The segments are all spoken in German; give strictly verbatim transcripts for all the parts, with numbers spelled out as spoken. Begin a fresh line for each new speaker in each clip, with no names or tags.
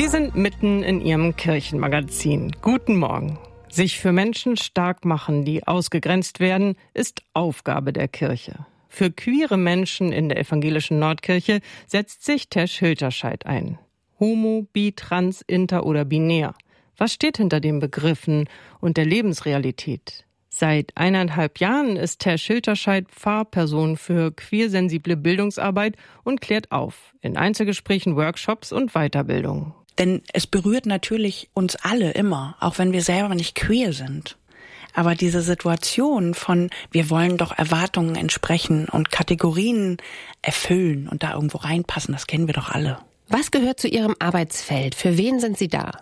Sie sind mitten in Ihrem Kirchenmagazin. Guten Morgen. Sich für Menschen stark machen, die ausgegrenzt werden, ist Aufgabe der Kirche. Für queere Menschen in der evangelischen Nordkirche setzt sich Tesch Hilterscheid ein. Homo, bi, trans, inter oder binär. Was steht hinter den Begriffen und der Lebensrealität? Seit eineinhalb Jahren ist Tesch Hilterscheid Pfarrperson für queersensible Bildungsarbeit und klärt auf in Einzelgesprächen, Workshops und Weiterbildungen.
Denn es berührt natürlich uns alle immer, auch wenn wir selber nicht queer sind. Aber diese Situation von, wir wollen doch Erwartungen entsprechen und Kategorien erfüllen und da irgendwo reinpassen, das kennen wir doch alle.
Was gehört zu Ihrem Arbeitsfeld? Für wen sind Sie da?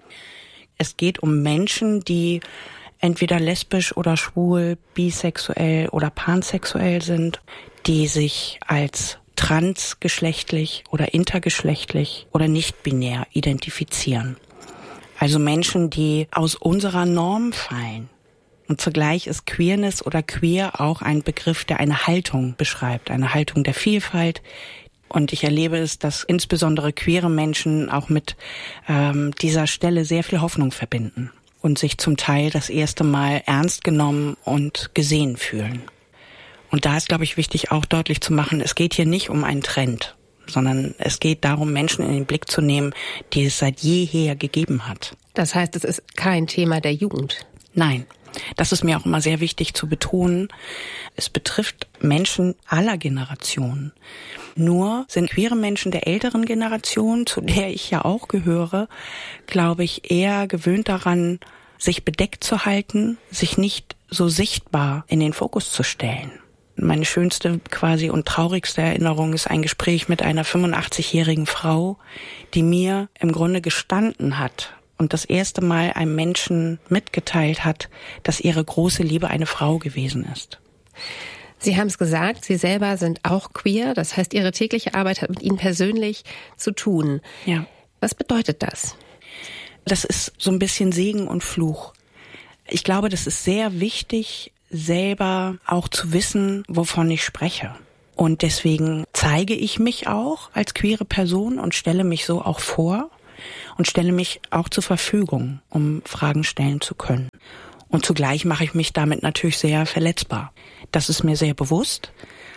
Es geht um Menschen, die entweder lesbisch oder schwul, bisexuell oder pansexuell sind, die sich als transgeschlechtlich oder intergeschlechtlich oder nicht binär identifizieren. Also Menschen, die aus unserer Norm fallen. Und zugleich ist Queerness oder queer auch ein Begriff, der eine Haltung beschreibt, eine Haltung der Vielfalt. Und ich erlebe es, dass insbesondere queere Menschen auch mit ähm, dieser Stelle sehr viel Hoffnung verbinden und sich zum Teil das erste Mal ernst genommen und gesehen fühlen. Und da ist, glaube ich, wichtig auch deutlich zu machen, es geht hier nicht um einen Trend, sondern es geht darum, Menschen in den Blick zu nehmen, die es seit jeher gegeben hat.
Das heißt, es ist kein Thema der Jugend?
Nein. Das ist mir auch immer sehr wichtig zu betonen. Es betrifft Menschen aller Generationen. Nur sind queere Menschen der älteren Generation, zu der ich ja auch gehöre, glaube ich, eher gewöhnt daran, sich bedeckt zu halten, sich nicht so sichtbar in den Fokus zu stellen. Meine schönste quasi und traurigste Erinnerung ist ein Gespräch mit einer fünfundachtzigjährigen Frau, die mir im Grunde gestanden hat und das erste Mal einem Menschen mitgeteilt hat, dass ihre große Liebe eine Frau gewesen ist.
Sie haben es gesagt, Sie selber sind auch queer. Das heißt, Ihre tägliche Arbeit hat mit Ihnen persönlich zu tun.
Ja.
Was bedeutet das?
Das ist so ein bisschen Segen und Fluch. Ich glaube, das ist sehr wichtig, selber auch zu wissen, wovon ich spreche. Und deswegen zeige ich mich auch als queere Person und stelle mich so auch vor und stelle mich auch zur Verfügung, um Fragen stellen zu können. Und zugleich mache ich mich damit natürlich sehr verletzbar. Das ist mir sehr bewusst,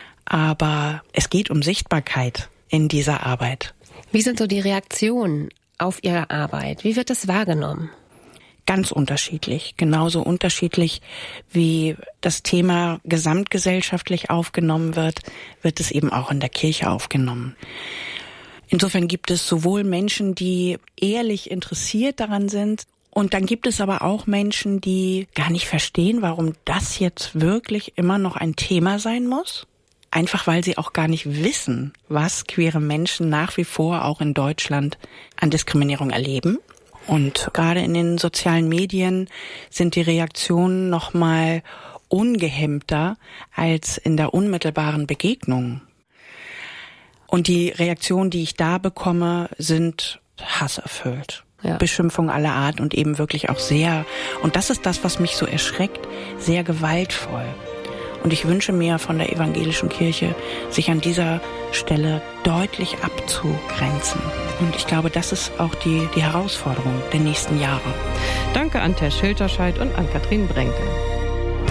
aber es geht um Sichtbarkeit in dieser Arbeit.
Wie sind so die Reaktionen auf Ihre Arbeit? Wie wird das wahrgenommen?
Ganz unterschiedlich, genauso unterschiedlich wie das Thema gesamtgesellschaftlich aufgenommen wird, wird es eben auch in der Kirche aufgenommen. Insofern gibt es sowohl Menschen, die ehrlich interessiert daran sind, und dann gibt es aber auch Menschen, die gar nicht verstehen, warum das jetzt wirklich immer noch ein Thema sein muss. Einfach weil sie auch gar nicht wissen, was queere Menschen nach wie vor auch in Deutschland an Diskriminierung erleben. Und gerade in den sozialen Medien sind die Reaktionen noch mal ungehemmter als in der unmittelbaren Begegnung. Und die Reaktionen, die ich da bekomme, sind hasserfüllt. Ja. Beschimpfung aller Art und eben wirklich auch sehr, und das ist das, was mich so erschreckt, sehr gewaltvoll. Und ich wünsche mir von der evangelischen Kirche, sich an dieser Stelle deutlich abzugrenzen. Und ich glaube, das ist auch die, die Herausforderung der nächsten Jahre.
Danke an Tesch Hilterscheid und an Katrin Brenke.